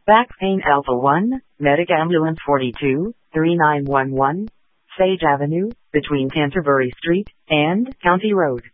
Back Pain Alpha 1, Medic Ambulance 42, 3911, Sage Avenue, between Canterbury Street and County Road.